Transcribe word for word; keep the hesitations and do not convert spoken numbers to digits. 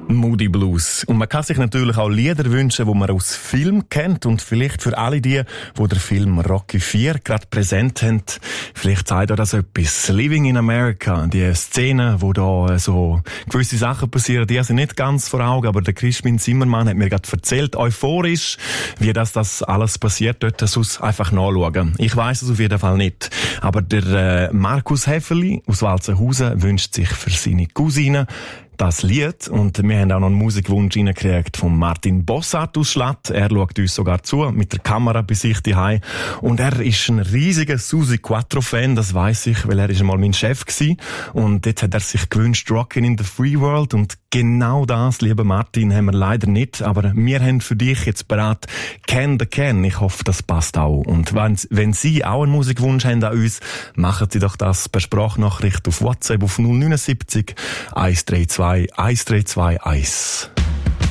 Moody Blues. Und man kann sich natürlich auch Lieder wünschen, die man aus Film kennt. Und vielleicht für alle die, die den Film Rocky vier gerade präsent haben, vielleicht sagt euch das etwas. Living in America, die Szene, wo da so gewisse Sachen passieren, die sind nicht ganz vor Augen, aber der Crispin Zimmermann hat mir gerade erzählt, euphorisch, wie das, das alles passiert dort, sonst einfach nachschauen. Ich weiss es auf jeden Fall nicht. Aber der äh, Markus Häferli aus Walzenhausen wünscht sich für seine Cousine das Lied. Und wir haben auch noch einen Musikwunsch reingekriegt von Martin Bossart aus Schlatt. Er schaut uns sogar zu, mit der Kamera bei sich daheim. Und er ist ein riesiger Susi Quattro-Fan, das weiss ich, weil er ist einmal mein Chef gewesen. Und jetzt hat er sich gewünscht, Rockin' in the Free World. Und genau das, lieber Martin, haben wir leider nicht. Aber wir haben für dich jetzt bereit Can the Can. Ich hoffe, das passt auch. Und wenn, wenn Sie auch einen Musikwunsch haben an uns, machen Sie doch das per Sprachnachricht auf WhatsApp auf null neun sieben eins drei zwei eins drei zwei eins.